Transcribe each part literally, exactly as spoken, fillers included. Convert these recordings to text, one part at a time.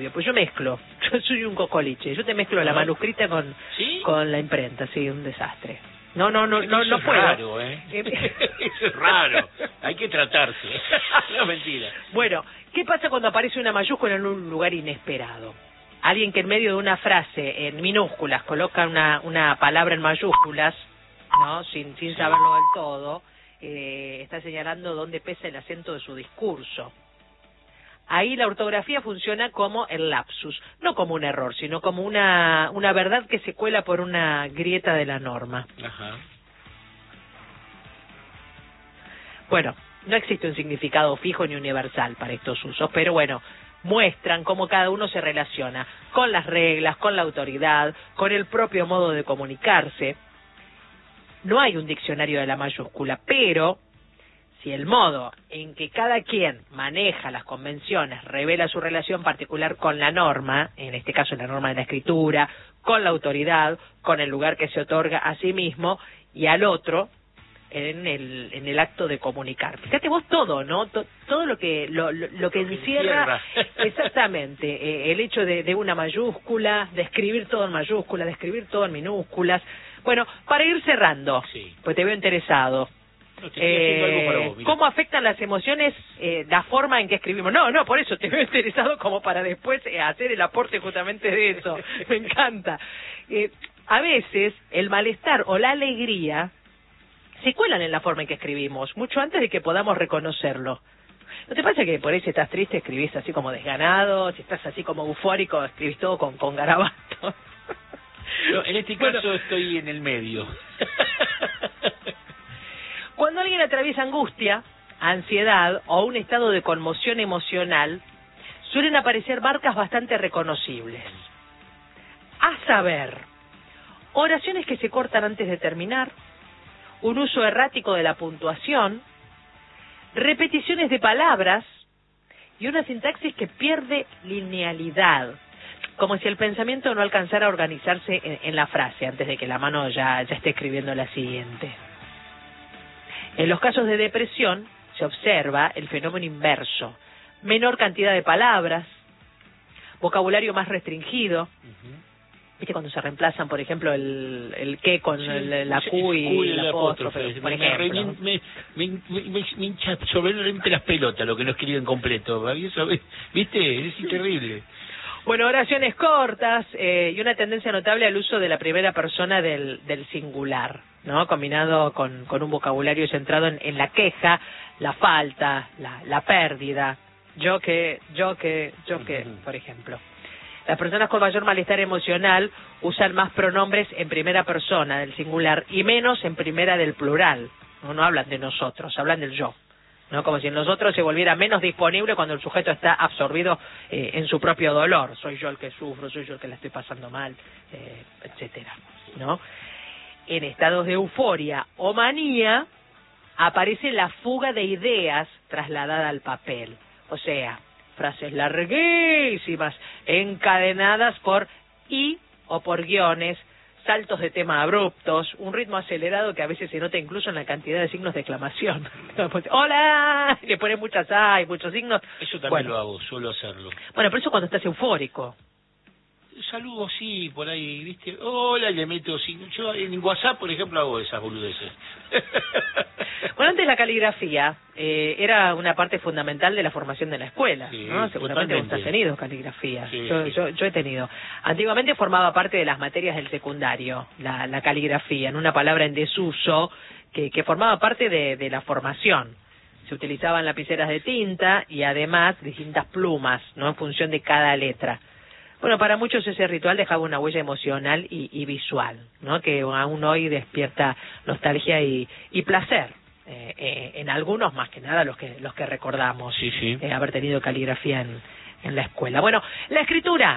estudio, pues yo mezclo, yo soy un cocoliche, yo te mezclo la manuscrita con, ¿Sí? con la imprenta, sí, un desastre. No, no, no, no, Eso no es puedo. raro, ¿eh? Eso es raro, hay que tratarse. No, mentira. Bueno, ¿qué pasa cuando aparece una mayúscula en un lugar inesperado? Alguien que en medio de una frase en minúsculas coloca una, una palabra en mayúsculas, ¿no? Sin, sin saberlo del todo, eh, está señalando dónde pesa el acento de su discurso. Ahí la ortografía funciona como el lapsus, no como un error, sino como una, una verdad que se cuela por una grieta de la norma. Ajá. Bueno, no existe un significado fijo ni universal para estos usos, pero bueno, muestran cómo cada uno se relaciona con las reglas, con la autoridad, con el propio modo de comunicarse. No hay un diccionario de la mayúscula, pero si el modo en que cada quien maneja las convenciones revela su relación particular con la norma, en este caso la norma de la escritura, con la autoridad, con el lugar que se otorga a sí mismo y al otro en el en el acto de comunicar. Fíjate vos todo, ¿no? T todo lo que lo, lo, lo que encierra exactamente eh, el hecho de, de una mayúscula, de escribir todo en mayúsculas, de escribir todo en minúsculas. Bueno, para ir cerrando, sí. Pues te veo interesado. No, te estoy haciendo algo para vos, mira. ¿Cómo afectan las emociones eh, la forma en que escribimos? No, no, por eso te veo interesado como para después eh, hacer el aporte justamente de eso. Me encanta. Eh, a veces el malestar o la alegría se cuelan en la forma en que escribimos, mucho antes de que podamos reconocerlo. ¿No te pasa que por ahí si estás triste escribís así como desganado, si estás así como eufórico escribís todo con, con garabatos? No, en este caso bueno, estoy en el medio. Cuando alguien atraviesa angustia, ansiedad o un estado de conmoción emocional, suelen aparecer marcas bastante reconocibles. A saber, oraciones que se cortan antes de terminar, un uso errático de la puntuación, repeticiones de palabras y una sintaxis que pierde linealidad, como si el pensamiento no alcanzara a organizarse en, en la frase antes de que la mano ya, ya esté escribiendo la siguiente. En los casos de depresión se observa el fenómeno inverso, menor cantidad de palabras, vocabulario más restringido. Uh-huh. ¿Viste cuando se reemplazan, por ejemplo, el, el qué con sí, el, la Q y, y la apóstrofe, por me, ejemplo? Me, me, me, me, me hincha sobremente las pelotas lo que no escriben completo. Eso, ¿viste? Es terrible. Bueno, oraciones cortas eh, y una tendencia notable al uso de la primera persona del, del singular, ¿no? Combinado con, con un vocabulario centrado en, en la queja, la falta, la, la pérdida. Yo que, yo que, yo que, por ejemplo. Las personas con mayor malestar emocional usan más pronombres en primera persona del singular y menos en primera del plural. No, no hablan de nosotros, hablan del yo, ¿no? Como si el nosotros se volviera menos disponible cuando el sujeto está absorbido eh, en su propio dolor. Soy yo el que sufro, soy yo el que la estoy pasando mal, eh, etcétera, ¿no? En estados de euforia o manía aparece la fuga de ideas trasladada al papel. O sea, frases larguísimas, encadenadas por y o por guiones, saltos de tema abruptos, un ritmo acelerado que a veces se nota incluso en la cantidad de signos de exclamación. ¡Hola! Le ponen muchas A y muchos signos. Eso también bueno. lo hago, suelo hacerlo. Bueno, pero eso cuando estás eufórico. Saludos, sí, por ahí, ¿viste? Hola, le meto, sí. Yo en WhatsApp, por ejemplo, hago esas boludeces. Bueno, antes la caligrafía eh, era una parte fundamental de la formación de la escuela, sí, ¿no? Seguramente totalmente. vos has tenido caligrafía. Sí, yo, sí. yo, yo he tenido. Antiguamente formaba parte de las materias del secundario, la, la caligrafía, en una palabra en desuso que, que formaba parte de, de la formación. Se utilizaban lapiceras de tinta y además distintas plumas, ¿no? En función de cada letra. Bueno, para muchos ese ritual dejaba una huella emocional y, y visual, ¿no? Que aún hoy despierta nostalgia y, y placer. Eh, eh, en algunos más que nada los que los que recordamos sí, sí. Eh, haber tenido caligrafía en, en la escuela. Bueno, la escritura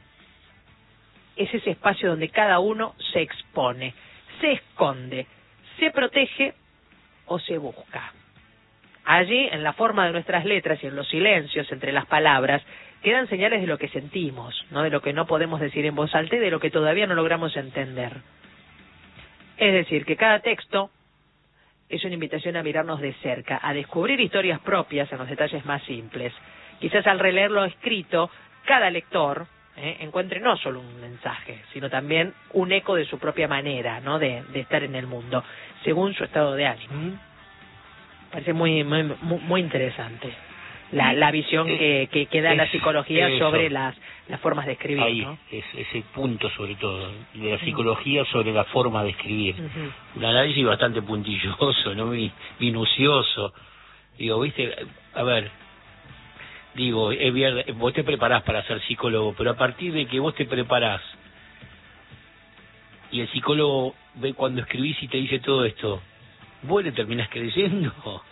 es ese espacio donde cada uno se expone, se esconde, se protege o se busca. Allí, en la forma de nuestras letras y en los silencios entre las palabras, quedan señales de lo que sentimos, no de lo que no podemos decir en voz alta y de lo que todavía no logramos entender. Es decir, que cada texto es una invitación a mirarnos de cerca, a descubrir historias propias en los detalles más simples. Quizás al releer lo escrito cada lector eh, encuentre no solo un mensaje, sino también un eco de su propia manera, ¿no? de, de estar en el mundo, según su estado de ánimo. ¿Mm? Parece muy muy muy, muy interesante la, la visión que, que, que da la psicología eso. sobre las, las formas de escribir. Ahí, ¿no? es ese punto sobre todo, de la psicología sobre la forma de escribir. Uh-huh. Un análisis bastante puntilloso, no Mi- minucioso. Digo, viste, a ver, digo, es bien, vos te preparás para ser psicólogo, pero a partir de que vos te preparás y el psicólogo ve cuando escribís y te dice todo esto, vos le terminás creyendo.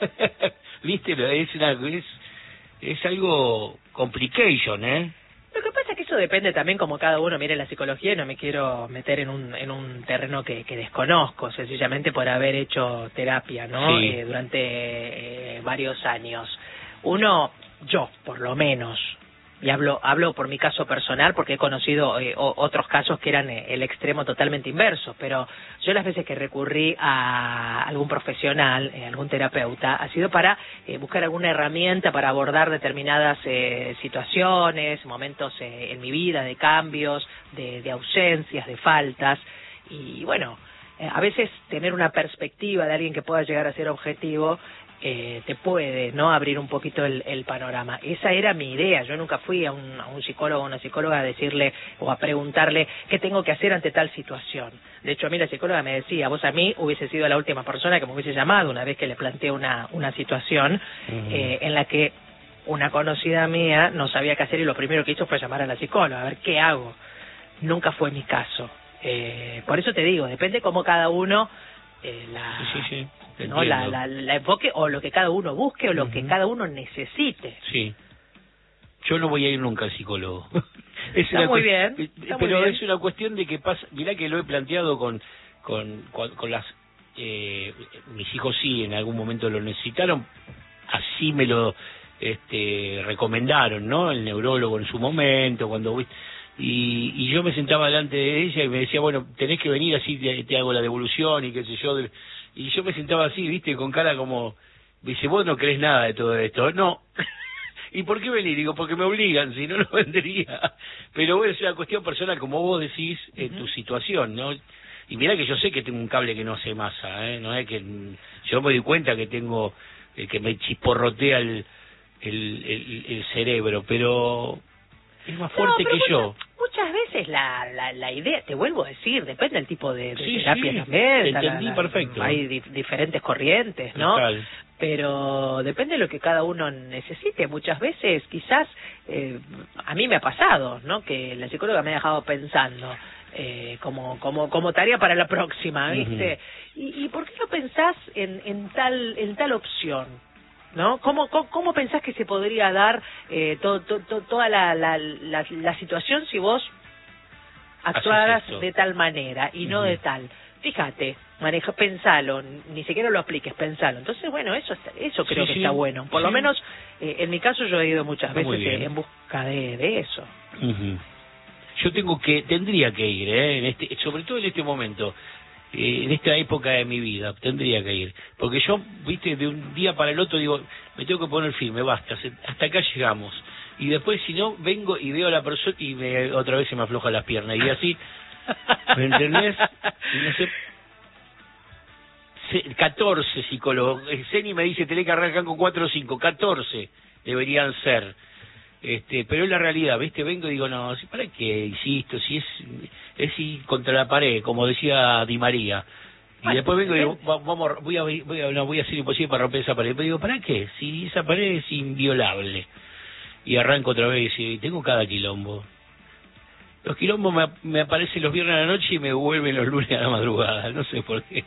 Viste, es, una, es, es algo complication, ¿eh? Lo que pasa es que eso depende también como cada uno mire la psicología, y no me quiero meter en un en un terreno que, que desconozco, sencillamente por haber hecho terapia, ¿no? Sí. Eh, durante eh, varios años. Uno, yo por lo menos, y hablo hablo por mi caso personal porque he conocido eh, o, otros casos que eran eh, el extremo totalmente inverso, pero yo las veces que recurrí a algún profesional, eh, algún terapeuta, ha sido para eh, buscar alguna herramienta para abordar determinadas eh, situaciones, momentos eh, en mi vida de cambios, de, de ausencias, de faltas, y bueno, eh, a veces tener una perspectiva de alguien que pueda llegar a ser objetivo Eh, te puede no abrir un poquito el, el panorama. Esa era mi idea. Yo nunca fui a un, a un psicólogo o una psicóloga a decirle o a preguntarle qué tengo que hacer ante tal situación. De hecho, a mí la psicóloga me decía, vos a mí hubiese sido la última persona que me hubiese llamado una vez que le planteé una, una situación uh-huh. eh, en la que una conocida mía no sabía qué hacer y lo primero que hizo fue llamar a la psicóloga, a ver qué hago. Nunca fue mi caso. Eh, por eso te digo, depende cómo cada uno eh, la... Sí, sí, sí. ¿no? La, la, la enfoque o lo que cada uno busque o lo uh-huh. que cada uno necesite. Sí. Yo no voy a ir nunca al psicólogo. Es está muy bien. Está pero muy bien. Es una cuestión de que pasa. Mirá que lo he planteado con con, con, con las. Eh, mis hijos sí, en algún momento lo necesitaron. Así me lo este, recomendaron, ¿no? El neurólogo en su momento, cuando. Y, y yo me sentaba delante de ella y me decía, bueno, tenés que venir así, te, te hago la devolución y qué sé yo. De, y yo me sentaba así, viste, con cara como, dice, vos no crees nada de todo esto. No. ¿Y por qué venir? Digo, porque me obligan, si no, no vendría. Pero bueno, es una cuestión personal, como vos decís, en uh-huh. tu situación, ¿no? Y mirá que yo sé que tengo un cable que no hace masa, ¿eh? No es que yo me doy cuenta que tengo, eh, que me chisporrotea el, el, el, el cerebro, pero es más fuerte no, que muchas, yo. Muchas veces la, la, la idea, te vuelvo a decir, depende del tipo de, de sí, terapia sí, también. Entendí la, la, perfecto. Hay di, diferentes corrientes, ¿no? Total. Pero depende de lo que cada uno necesite. Muchas veces, quizás, eh, a mí me ha pasado, ¿no? Que la psicóloga me ha dejado pensando, eh, como como como tarea para la próxima, ¿viste? Uh-huh. ¿Y, y por qué no pensás en, en tal en tal opción? ¿No? ¿Cómo, cómo, cómo pensás que se podría dar eh, to, to, to, toda la, la, la, la situación si vos actuaras de tal manera y uh-huh. no de tal? Fíjate, maneja, pensalo, ni siquiera lo apliques, pensalo. Entonces, bueno, eso eso creo sí, que sí. está bueno. Por sí. lo menos, eh, en mi caso, yo he ido muchas veces eh, en busca de, de eso. Uh-huh. Yo tengo que, tendría que ir, ¿eh? En este, sobre todo en este momento. En esta época de mi vida tendría que ir, porque yo, viste, de un día para el otro digo, me tengo que poner firme, basta, hasta acá llegamos, y después si no, vengo y veo a la persona y me, otra vez se me afloja las piernas, y así, ¿me entendés? Y no sé, catorce psicólogos, Zeni me dice, tenés que arrancar con cuatro o cinco, catorce deberían ser. Este, pero es la realidad, ¿viste? Vengo y digo, no, ¿para qué insisto? Si es es ir contra la pared, como decía Di María. Y bueno, después vengo y digo, vamos, voy a, voy a, no, voy a hacer imposible para romper esa pared. Pero digo, ¿para qué? Si esa pared es inviolable. Y arranco otra vez y tengo cada quilombo. Los quilombos me, me aparecen los viernes a la noche y me vuelven los lunes a la madrugada. No sé por qué.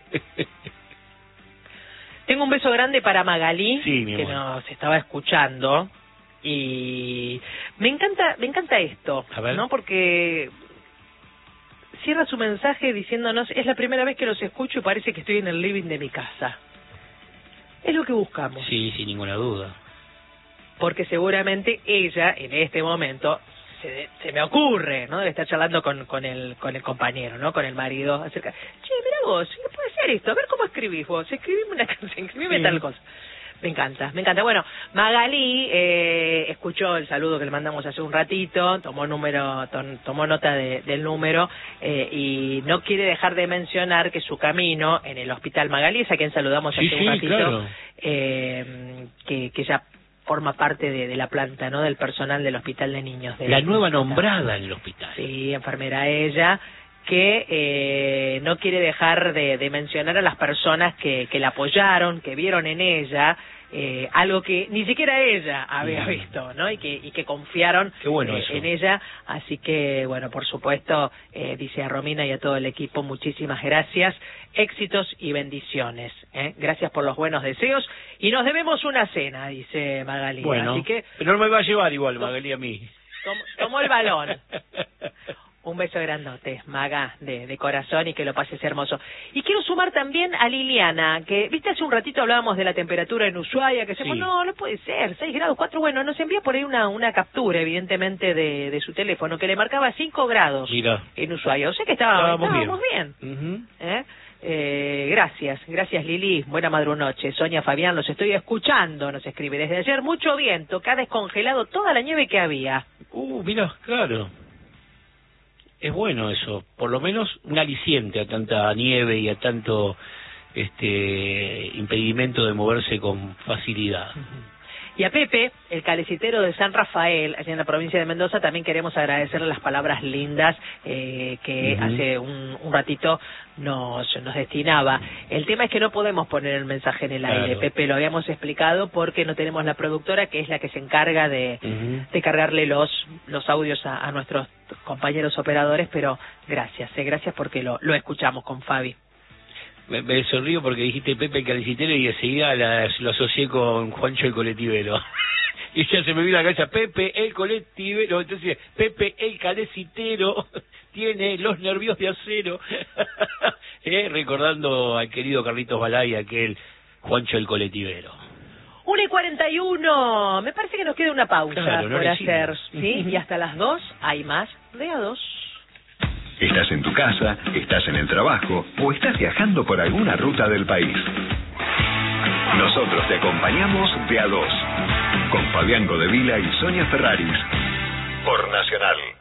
Tengo un beso grande para Magalí, sí, que nos estaba escuchando. Y me encanta me encanta esto, ¿no? Porque cierra su mensaje diciéndonos, es la primera vez que los escucho y parece que estoy en el living de mi casa. Es lo que buscamos. Sí, sin ninguna duda. Porque seguramente ella, en este momento, se, se me ocurre, ¿no? Debe estar charlando con, con, el, con el compañero, ¿no? Con el marido acerca. Che, mirá vos, ¿qué puede ser esto? A ver cómo escribís vos. Escribime una canción, escribime sí. tal cosa. Me encanta, me encanta. Bueno, Magalí eh, escuchó el saludo que le mandamos hace un ratito, tomó número, tom, tomó nota de, del número eh, y no quiere dejar de mencionar que su camino en el Hospital Magalí, a quien saludamos hace sí, un sí, ratito, claro. eh, que, que ya forma parte de, de la planta, ¿no? Del personal del Hospital de Niños. De la nueva nombrada en el hospital. Sí, enfermera ella, que eh, no quiere dejar de, de mencionar a las personas que, que la apoyaron, que vieron en ella eh, algo que ni siquiera ella había mm. visto, ¿no? Y que, y que confiaron Qué bueno eh, eso. en ella. Así que, bueno, por supuesto, eh, dice a Romina y a todo el equipo, muchísimas gracias, éxitos y bendiciones. ¿eh? Gracias por los buenos deseos. Y nos debemos una cena, dice Magalí. Bueno, así que, pero no me va a llevar igual Magalí a mí. tom, tomó el balón. Un beso grandote, Maga, de, de corazón, y que lo pases hermoso. Y quiero sumar también a Liliana, que, viste, hace un ratito hablábamos de la temperatura en Ushuaia, que decimos, sí. no, no puede ser, seis grados, cuatro, bueno, nos envía por ahí una, una captura, evidentemente, de, de su teléfono, que le marcaba cinco grados Mira. en Ushuaia. O sea que estábamos, Estábamos estábamos bien. bien. Uh-huh. ¿Eh? Eh, gracias, gracias Lili, buena madrunoche. Sonia Fabián, los estoy escuchando, nos escribe. Desde ayer mucho viento, que ha descongelado toda la nieve que había. Uh, mira, claro. Es bueno eso, por lo menos un aliciente a tanta nieve y a tanto este impedimento de moverse con facilidad. Y a Pepe, el calecitero de San Rafael, allá en la provincia de Mendoza, también queremos agradecerle las palabras lindas eh, que uh-huh. hace un, un ratito nos, nos destinaba. El tema es que no podemos poner el mensaje en el claro. aire, Pepe, lo habíamos explicado, porque no tenemos la productora, que es la que se encarga de, uh-huh. de cargarle los, los audios a, a nuestros compañeros operadores, pero gracias, eh, gracias porque lo, lo escuchamos con Fabi. Me, me sonrío porque dijiste Pepe el calecitero y enseguida la, lo asocié con Juancho el colectivero. Y ya se me vino a la cabeza Pepe el colectivero, entonces Pepe el calecitero tiene los nervios de acero. eh, recordando al querido Carlitos Balay, aquel Juancho el colectivero. una y cuarenta y uno, me parece que nos queda una pausa claro, no por hacer, hicimos. ¿sí? Y hasta las dos hay más de A dos. Estás en tu casa, estás en el trabajo o estás viajando por alguna ruta del país. Nosotros te acompañamos de A dos, con Fabián Godevila y Sonia Ferraris, por Nacional.